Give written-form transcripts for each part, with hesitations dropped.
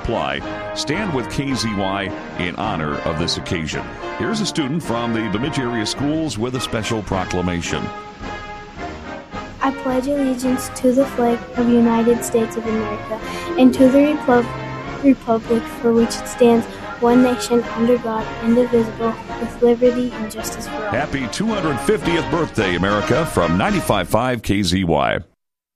apply. Stand with KZY in honor of this occasion. Here's a student from the Bemidji area schools with a special proclamation. I pledge allegiance to the flag of the United States of America and to the republic for which it stands, one nation, under God, indivisible, with liberty and justice for all. Happy 250th birthday, America, from 95.5 KZY.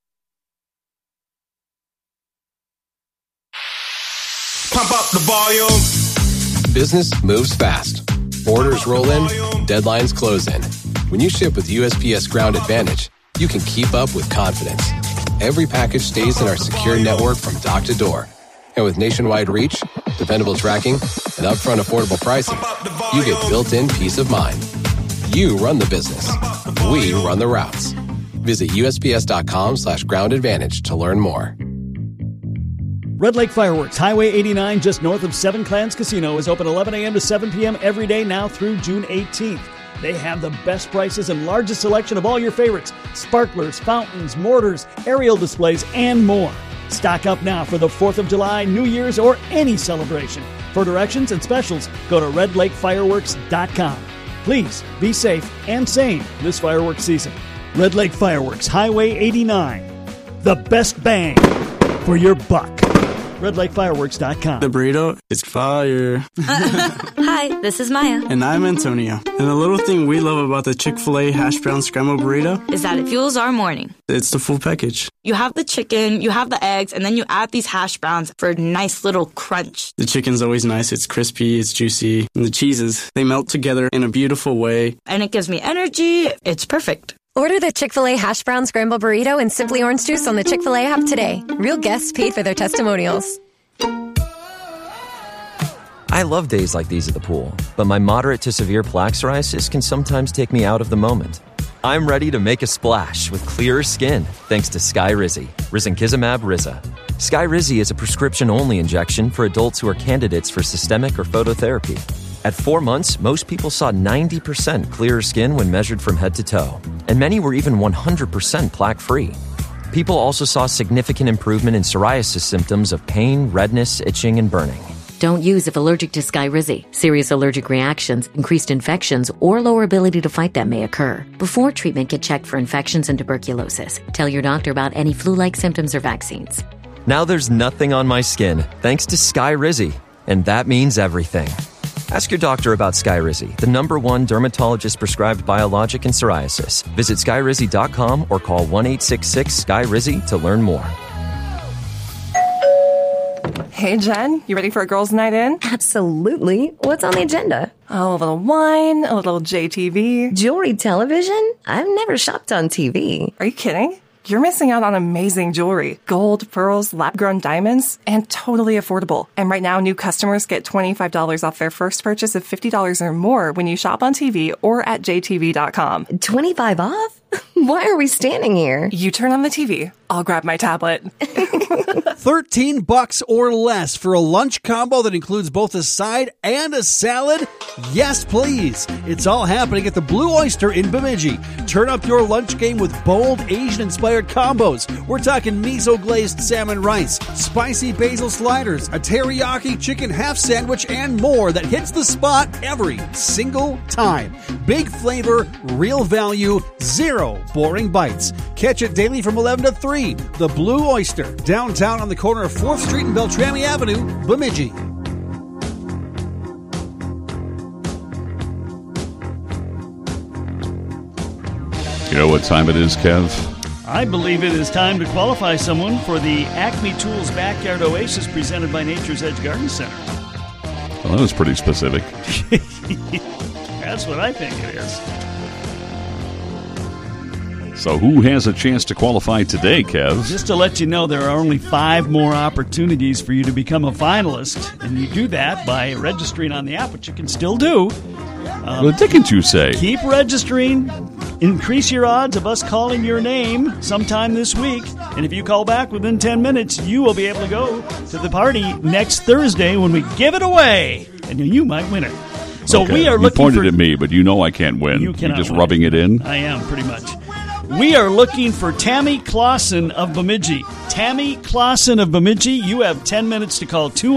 Pump up the volume. Business moves fast. Orders roll in, deadlines close in. When you ship with USPS Ground Advantage, you can keep up with confidence. Every package stays in our secure network from dock to door. And with nationwide reach, dependable tracking, and upfront affordable pricing, you get built-in peace of mind. You run the business. We run the routes. Visit USPS.com/Ground Advantage to learn more. Red Lake Fireworks, Highway 89, just north of Seven Clans Casino, is open 11 a.m. to 7 p.m. every day now through June 18th. They have the best prices and largest selection of all your favorites: sparklers, fountains, mortars, aerial displays, and more. Stock up now for the 4th of July, New Year's, or any celebration. For directions and specials, go to redlakefireworks.com. Please be safe and sane this fireworks season. Red Lake Fireworks, Highway 89. The best bang for your buck. redlakefireworks.com. The burrito is fire. Hi, this is Maya. And I'm Antonio. And the little thing we love about the Chick-fil-A hash brown scrambled burrito is that it fuels our morning. It's the full package. You have the chicken, you have the eggs, and then you add these hash browns for a nice little crunch. The chicken's always nice. It's crispy, it's juicy. And the cheeses, they melt together in a beautiful way. And it gives me energy. It's perfect. Order the Chick-fil-A Hash Brown Scramble Burrito and Simply Orange Juice on the Chick-fil-A app today. Real guests paid for their testimonials. I love days like these at the pool, but my moderate to severe plaque psoriasis can sometimes take me out of the moment. I'm ready to make a splash with clearer skin thanks to Skyrizi, risankizumab Riza. Skyrizi is a prescription-only injection for adults who are candidates for systemic or phototherapy. At 4 months, most people saw 90% clearer skin when measured from head to toe, and many were even 100% plaque-free. People also saw significant improvement in psoriasis symptoms of pain, redness, itching, and burning. Don't use if allergic to Skyrizi. Serious allergic reactions, increased infections, or lower ability to fight them may occur. Before treatment, get checked for infections and tuberculosis. Tell your doctor about any flu-like symptoms or vaccines. Now there's nothing on my skin thanks to Skyrizi, and that means everything. Ask your doctor about Skyrizi, the #1 dermatologist-prescribed biologic in psoriasis. Visit Skyrizi.com or call 1-866-SKY-RIZI to learn more. Hey, Jen, you ready for a girls' night in? Absolutely. What's on the agenda? Oh, a little wine, a little JTV. Jewelry television? I've never shopped on TV. Are you kidding? You're missing out on amazing jewelry. Gold, pearls, lab-grown diamonds, and totally affordable. And right now, new customers get $25 off their first purchase of $50 or more when you shop on TV or at jtv.com. 25 off? Why are we standing here? You turn on the TV. I'll grab my tablet. $13 or less for a lunch combo that includes both a side and a salad? Yes, please. It's all happening at the Blue Oyster in Bemidji. Turn up your lunch game with bold Asian-inspired combos. We're talking miso-glazed salmon rice, spicy basil sliders, a teriyaki chicken half sandwich, and more that hits the spot every single time. Big flavor, real value, zero boring bites. Catch it daily from 11 to 3. The Blue Oyster, downtown on the corner of 4th Street and Beltrami Avenue, Bemidji. You know what time it is, Kev? I believe it is time to qualify someone for the Acme Tools Backyard Oasis presented by Nature's Edge Garden Center. Well, that was pretty specific. That's what I think it is. So who has a chance to qualify today, Kev? Just to let you know, there are only 5 more opportunities for you to become a finalist, and you do that by registering on the app, which you can still do. What didn't you say? Keep registering. Increase your odds of us calling your name sometime this week. And if you call back within 10 minutes, you will be able to go to the party next Thursday when we give it away. And you might win it. So okay. We are looking You pointed at me, but you know I can't win. You're just win. rubbing it in? I am, pretty much. We are looking for Tammy Clausen of Bemidji. Tammy Clausen of Bemidji, you have 10 minutes to call